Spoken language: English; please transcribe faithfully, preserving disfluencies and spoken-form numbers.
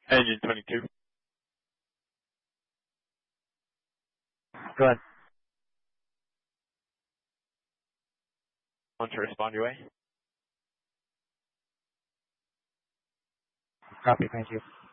Engine twenty-two. Go ahead. Want to respond your way? Copy, thank you.